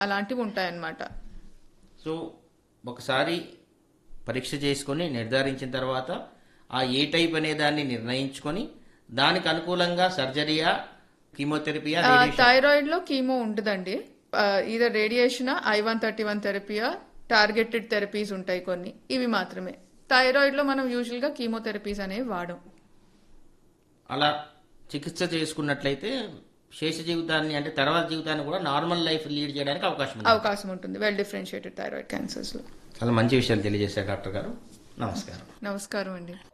అలాంటివి ఉంటాయన్నమాట. సో ఒకసారి పరీక్ష చేసుకొని నిర్ధారించిన తర్వాత ఆ ఏ టైప్ అనే దాన్ని నిర్ణయించుకొని దానికి అనుకూలంగా సర్జరీయా, కీమోథెరపీయా, రేడియేషన్? థైరాయిడ్ లో కీమో ఉంటుందండి. ఇది రేడియేషన్, I-131 థెరపీయా, టార్గెటెడ్ థెరపీస్ ఉంటాయి కొన్ని, ఇవి మాత్రమే. థైరాయిడ్ లో మనం యూజువల్ గా కీమోథెరపీస్ అనేవి వాడం. అలా చికిత్స చేసుకున్నట్లయితే శేష జీవితాన్ని అంటే తర్వాత జీవితాన్ని కూడా నార్మల్ లైఫ్ లీడ్ చేయడానికి అవకాశం ఉంటుంది వెల్ డిఫరెన్షియేటెడ్ థైరాయిడ్ క్యాన్సర్స్ లో. చాలా మంచి విషయాలు తెలియజేశారు డాక్టర్ గారు. నమస్కారం. నమస్కారం అండి.